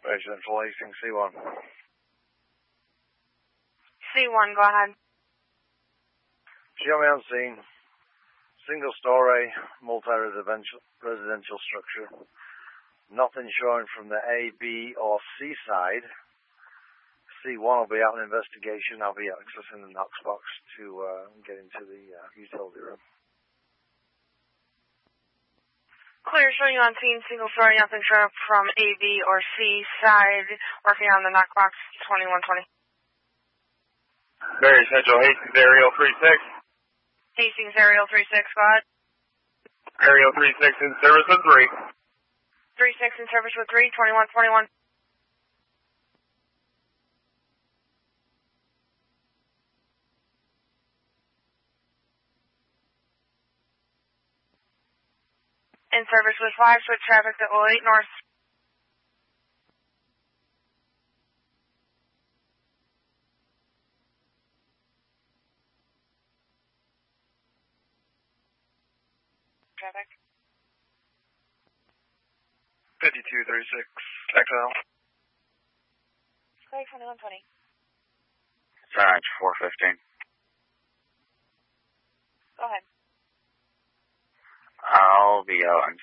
Residential Hastings, C1. C1, go ahead. Show me on scene. Single-story, multi-residential structure. Nothing showing from the A, B, or C side. C1 will be out in investigation. I'll be accessing the Knox box to get into the utility room. Clear, showing you on scene, single story, nothing showing from A, B, or C side. Working on the knock box, 2120. Barry Central, Hastings Aerial 36. Hastings Aerial 36, go ahead. Aerial 36 in service with 3. 36 in service with 3, 2121. In service with 5, switch traffic to 08 North. Traffic. 5236, XL. Sky 2120. Sarge 415. Go ahead. I'll be out on